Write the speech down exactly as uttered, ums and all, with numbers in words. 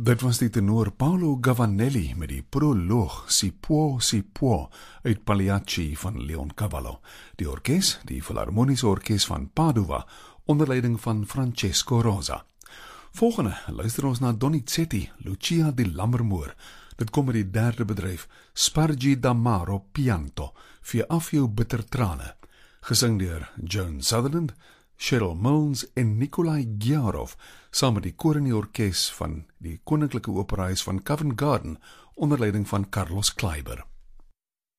Dit was die tenor Paolo Gavanelli met die proloog Si può, si può uit Pagliacci van Leon Cavallo. Die orkes, die Filharmoniese Orkes van Padova, onder leiding van Francesco Rosa. Volgende luister ons na Donizetti, Lucia di Lammermoor. Dit kom met die derde bedryf, Spargi d'amaro pianto, vee af jou bitter trane, gesing deur Joan Sutherland, Cheryl Milnes en Nikolai Ghiarov, saam met die koor en die orkes van die Koninklike Operahuis van Covent Garden, onder leiding van Carlos Kleiber.